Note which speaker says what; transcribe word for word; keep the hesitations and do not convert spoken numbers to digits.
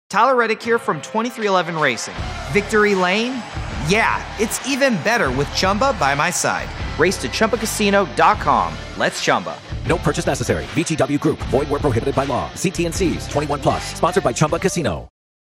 Speaker 1: Tyler Reddick here from twenty-three eleven Racing. Victory Lane? Yeah, it's even better with Chumba by my side. Race to Chumba Casino dot com. Let's Chumba.
Speaker 2: No purchase necessary. V G W Group. Void where prohibited by law. See T N Cs. twenty-one plus. Sponsored by Chumba Casino.